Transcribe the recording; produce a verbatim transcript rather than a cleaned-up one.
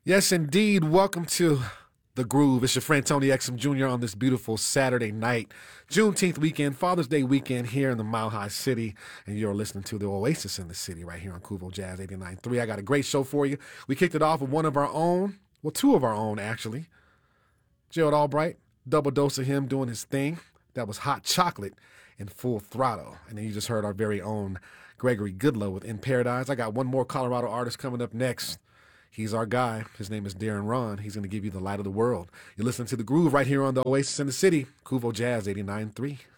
Yes, indeed. Welcome to The Groove. It's your friend Tony Exum Junior on this beautiful Saturday night, Juneteenth weekend, Father's Day weekend here in the Mile High City. And you're listening to the Oasis in the City right here on Kuvo Jazz eighty-nine point three. I got a great show for you. We kicked it off with one of our own, well, two of our own, actually. Gerald Albright, double dose of him doing his thing. That was Hot Chocolate in Full Throttle. And then you just heard our very own Gregory Goodlow with In Paradise. I got one more Colorado artist coming up next. He's our guy. His name is Darren Ron. He's going to give you the light of the world. You're listening to The Groove right here on the Oasis in the City, Kuvo Jazz eighty-nine point three.